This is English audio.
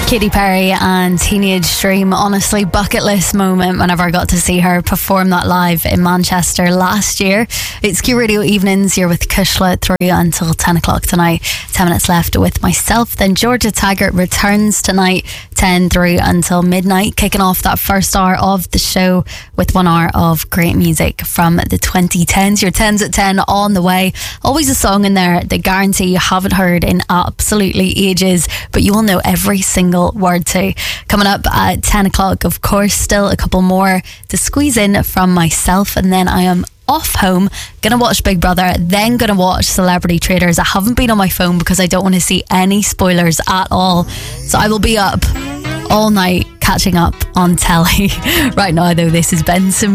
Katy Perry and Teenage Dream. Honestly, bucket list moment whenever I got to see her perform that live in Manchester last year. It's Q Radio Evenings. You're with Kushla through until 10 o'clock tonight. 10 minutes left with myself. Then Georgia Taggart returns tonight, 10 through until midnight, kicking off that first hour of the show with 1 hour of great music from the 2010s. Your 10s at 10 on the way. Always a song in there that guarantee you haven't heard in absolutely ages, but you will know every single word to. Coming up at 10 o'clock, of course, still a couple more to squeeze in from myself, and then I am off home, gonna watch Big Brother, then gonna watch Celebrity Traders. I haven't been on my phone because I don't want to see any spoilers at all, so I will be up all night catching up on telly. Right now though, this is Benson